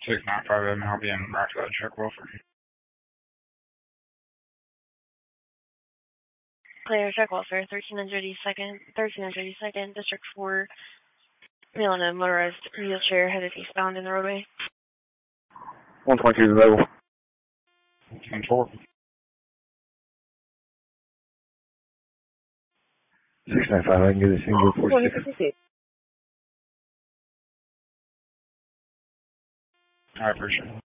695 I'll be in Rockside, check Wilford. Clear, check welfare, 1300 East 2nd, District 4, male in a motorized wheelchair headed eastbound in the roadway. 122 is available. 10-4. 695, I can get a single 46. I appreciate it.